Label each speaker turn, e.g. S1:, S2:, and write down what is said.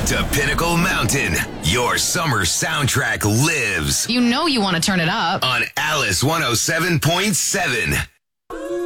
S1: to Pinnacle Mountain. Your summer soundtrack lives
S2: You know you want to turn it up.
S1: on Alice 107.7.